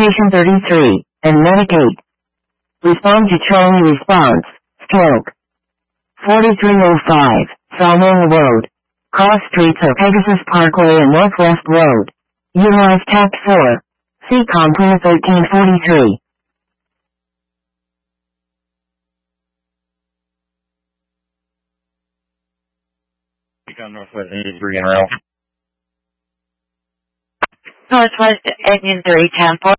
Station 33, and Medic 8. Respond to Charlie response, stroke. 4305, Salmon Road. Cross streets of Pegasus Parkway and Northwest Road. Utilize TAP 4. CCOM 1343. Northwest 83 and Ralph. Northwest Union 3, 10-4.